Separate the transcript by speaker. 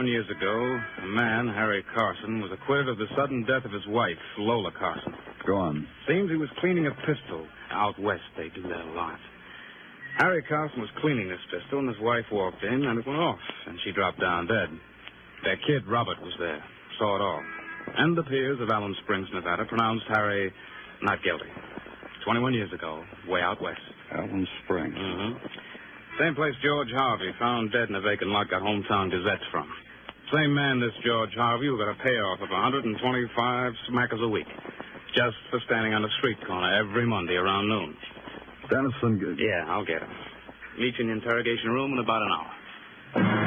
Speaker 1: years ago, a man, Harry Carson, was acquitted of the sudden death of his wife, Lola Carson.
Speaker 2: Go on.
Speaker 1: Seems he was cleaning a pistol. Out west, they do that a lot. Harry Carson was cleaning this pistol, and his wife walked in, and it went off, and she dropped down dead. Their kid, Robert, was there, saw it all. And the peers of Allen Springs, Nevada, pronounced Harry not guilty. 21 years ago, way out west.
Speaker 2: Allen Springs.
Speaker 1: Mm-hmm. Same place George Harvey, found dead in a vacant lot, got hometown gazettes from. Same man, this George Harvey, who got a payoff of 125 smackers a week, just for standing on the street corner every Monday around noon.
Speaker 2: Dennison.
Speaker 1: Yeah, I'll get him. Meet you in the interrogation room in about an hour.